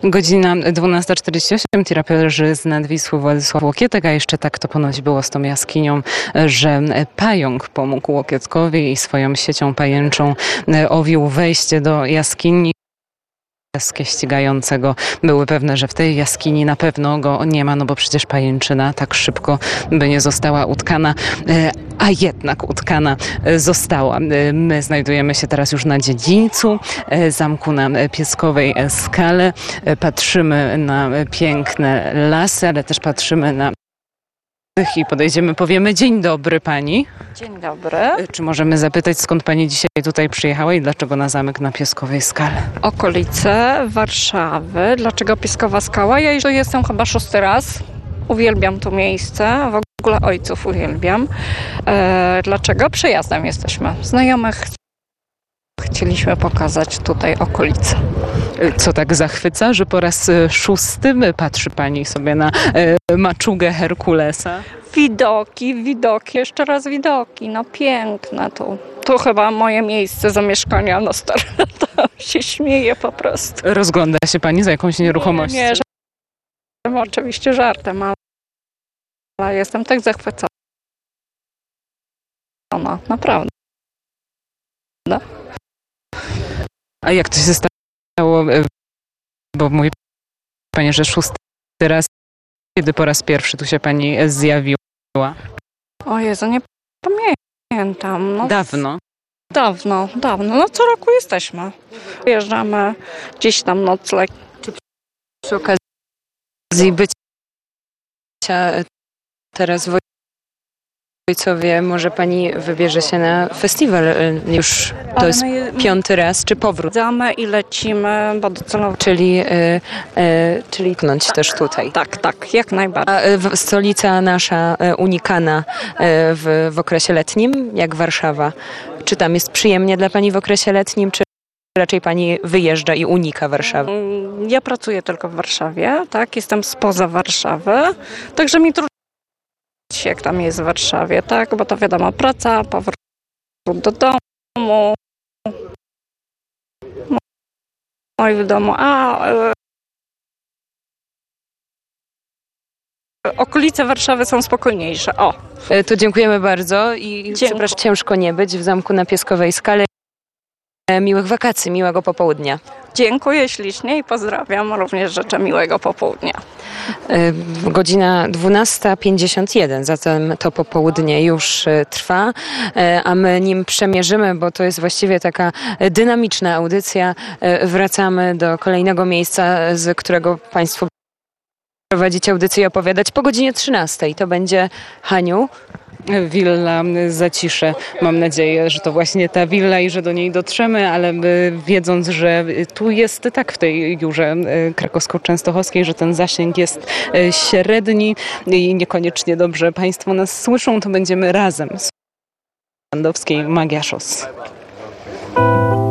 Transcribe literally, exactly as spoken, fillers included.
Godzina dwunasta czterdzieści osiem, tiraperzy z Nadwisły Władysław Łokietek, a jeszcze tak to ponoć było z tą jaskinią, że pająk pomógł Łokietkowi i swoją siecią pajęczą owił wejście do jaskini. Ścigającego były pewne, że w tej jaskini na pewno go nie ma, no bo przecież pajęczyna tak szybko by nie została utkana, a jednak utkana została. My znajdujemy się teraz już na dziedzińcu zamku na Pieskowej Skale. Patrzymy na piękne lasy, ale też patrzymy na i podejdziemy, powiemy: dzień dobry pani. Dzień dobry. Czy możemy zapytać, skąd pani dzisiaj tutaj przyjechała i dlaczego na zamek na Pieskowej Skale? Okolice Warszawy. Dlaczego Pieskowa Skała? Ja już jestem chyba szósty raz. Uwielbiam to miejsce. W ogóle ojców uwielbiam. E, dlaczego? Przejazdem jesteśmy. Znajomych chcieliśmy pokazać tutaj okolice. Co tak zachwyca, że po raz szósty patrzy pani sobie na e, maczugę Herkulesa? Widoki, widoki, jeszcze raz widoki. No piękne tu. Tu chyba moje miejsce zamieszkania na stare lata. Się śmieję po prostu. Rozgląda się pani za jakąś nieruchomością? Nie, nie, oczywiście żartem, ale jestem tak zachwycona. Naprawdę. A jak to się stało, bo mówi pani, że szósty raz, kiedy po raz pierwszy tu się pani zjawiła? O Jezu, nie pamiętam. No, dawno. Dawno, dawno. No co roku jesteśmy. Wyjeżdżamy gdzieś tam nocleg. Czy przy okazji bycia teraz w Ojcowie, może pani wybierze się na festiwal już, to Ale jest je... piąty raz, czy powrót? Zamy i lecimy, bo docelowo... Czyli, y, y, czyli knąć tak, też tutaj. Tak, tak, jak najbardziej. A y, stolica nasza y, unikana y, w, w okresie letnim, jak Warszawa. Czy tam jest przyjemnie dla pani w okresie letnim, czy raczej pani wyjeżdża i unika Warszawy? Ja pracuję tylko w Warszawie, tak, jestem spoza Warszawy, także mi trudno jak tam jest w Warszawie, tak, bo to wiadomo, praca, powrót do domu, no i w domu, a e, okolice Warszawy są spokojniejsze, o. To dziękujemy bardzo i przepraszam, ciężko nie być w zamku na Pieskowej Skale. Miłych wakacji, miłego popołudnia. Dziękuję ślicznie i pozdrawiam. Również życzę miłego popołudnia. Godzina dwunasta pięćdziesiąt jeden, zatem to popołudnie już trwa, a my nim przemierzymy, bo to jest właściwie taka dynamiczna audycja. Wracamy do kolejnego miejsca, z którego państwo prowadzicie audycję i opowiadać po godzinie trzynastej. To będzie, Haniu, Willa Zacisze. Mam nadzieję, że to właśnie ta willa i że do niej dotrzemy, ale wiedząc, że tu jest tak w tej Jurze krakowsko-częstochowskiej, że ten zasięg jest średni i niekoniecznie dobrze państwo nas słyszą, to będziemy razem z Landowskiej Magia Szos.